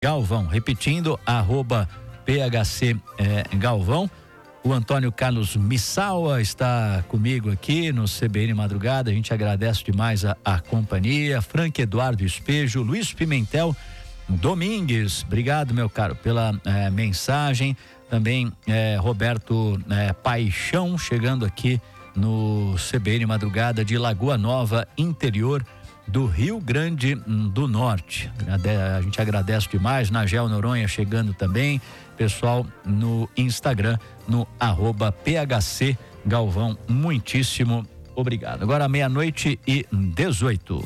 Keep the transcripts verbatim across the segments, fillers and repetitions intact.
Galvão, repetindo, arroba P H C eh, Galvão. O Antônio Carlos Missaua está comigo aqui no C B N Madrugada. A gente agradece demais a, a companhia. Frank Eduardo Espejo, Luiz Pimentel Domingues, obrigado, meu caro, pela eh, mensagem. Também eh, Roberto eh, Paixão chegando aqui no C B N Madrugada de Lagoa Nova, interior do Rio Grande do Norte. A gente agradece demais. Nagel Noronha chegando também. Pessoal no Instagram, no arroba P H C Galvão, muitíssimo obrigado. Agora meia-noite e dezoito.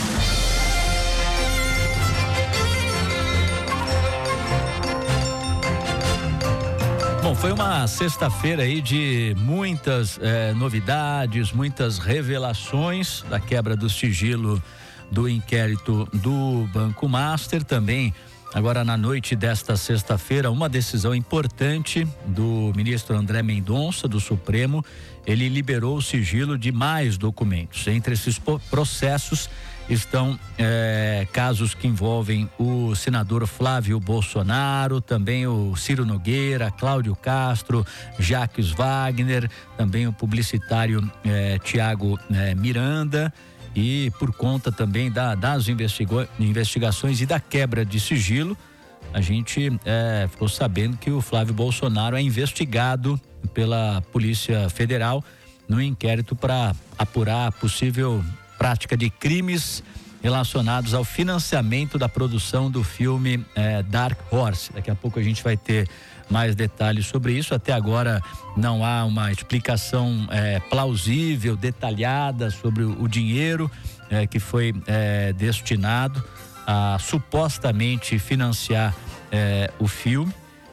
Bom, foi uma sexta-feira aí de muitas eh, novidades, muitas revelações da quebra do sigilo do inquérito do Banco Master. Também, agora na noite desta sexta-feira, uma decisão importante do ministro André Mendonça, do Supremo. Ele liberou o sigilo de mais documentos. Entre esses processos estão eh, casos que envolvem o senador Flávio Bolsonaro, também o Ciro Nogueira, Cláudio Castro, Jacques Wagner, também o publicitário eh, Tiago eh, Miranda. E por conta também da, das investiga- investigações e da quebra de sigilo, a gente é, ficou sabendo que o Flávio Bolsonaro é investigado pela Polícia Federal no inquérito para apurar a possível prática de crimes relacionados ao financiamento da produção do filme é, Dark Horse. Daqui a pouco a gente vai ter mais detalhes sobre isso. Até agora não há uma explicação é, plausível, detalhada sobre o, o dinheiro é, que foi é, destinado a supostamente financiar é, o filme.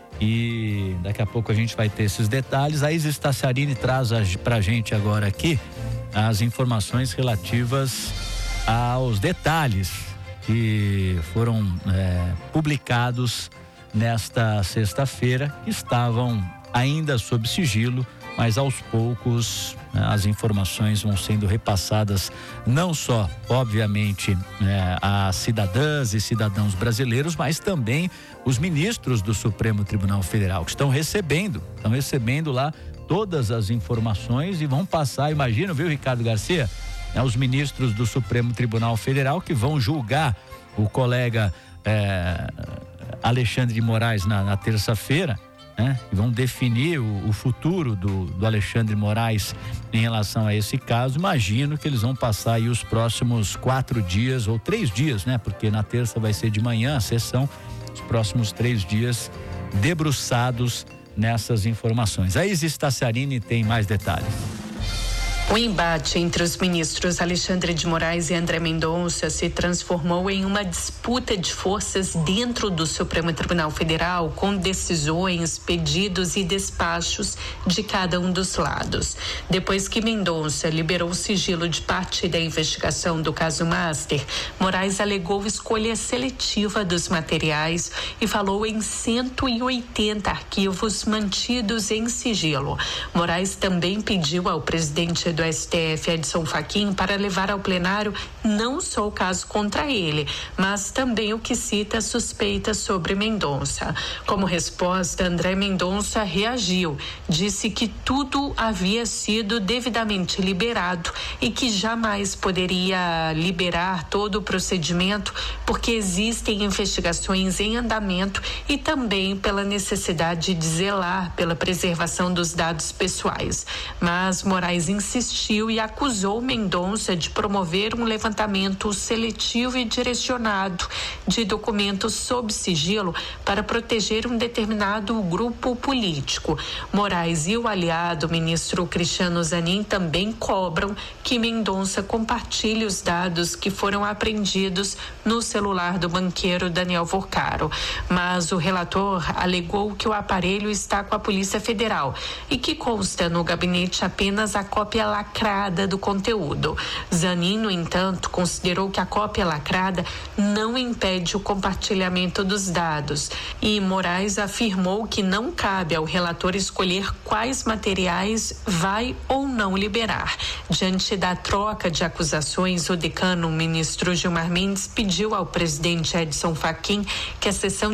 E daqui a pouco a gente vai ter esses detalhes. A Isis Tassiarini traz a, pra gente agora aqui as informações relativas aos detalhes que foram é, publicados nesta sexta-feira, que estavam ainda sob sigilo, mas aos poucos né, as informações vão sendo repassadas não só, obviamente, né, a cidadãs e cidadãos brasileiros, mas também os ministros do Supremo Tribunal Federal, que estão recebendo, estão recebendo lá todas as informações e vão passar, imagina, viu, Ricardo Garcia, né, os ministros do Supremo Tribunal Federal que vão julgar o colega é, Alexandre de Moraes na, na terça-feira, né? E vão definir o, o futuro do, do Alexandre Moraes em relação a esse caso. Imagino que eles vão passar aí os próximos quatro dias ou três dias, né? Porque na terça vai ser de manhã a sessão, os próximos três dias debruçados nessas informações. A Isis Tassiarini tem mais detalhes. O embate entre os ministros Alexandre de Moraes e André Mendonça se transformou em uma disputa de forças dentro do Supremo Tribunal Federal, com decisões, pedidos e despachos de cada um dos lados. Depois que Mendonça liberou o sigilo de parte da investigação do caso Master, Moraes alegou escolha seletiva dos materiais e falou em cento e oitenta arquivos mantidos em sigilo. Moraes também pediu ao presidente do S T F, Edson Fachin, para levar ao plenário não só o caso contra ele, mas também o que cita suspeitas sobre Mendonça. Como resposta, André Mendonça reagiu, disse que tudo havia sido devidamente liberado e que jamais poderia liberar todo o procedimento porque existem investigações em andamento e também pela necessidade de zelar pela preservação dos dados pessoais. Mas Moraes insistiu e acusou Mendonça de promover um levantamento seletivo e direcionado de documentos sob sigilo para proteger um determinado grupo político. Moraes e o aliado, ministro Cristiano Zanin, também cobram que Mendonça compartilhe os dados que foram apreendidos no celular do banqueiro Daniel Vorcaro. Mas o relator alegou que o aparelho está com a Polícia Federal e que consta no gabinete apenas a cópia lacrada do conteúdo. Zanin, no entanto, considerou que a cópia lacrada não impede o compartilhamento dos dados e Moraes afirmou que não cabe ao relator escolher quais materiais vai ou não liberar. Diante da troca de acusações, o decano, o ministro Gilmar Mendes, pediu ao presidente Edson Fachin que a sessão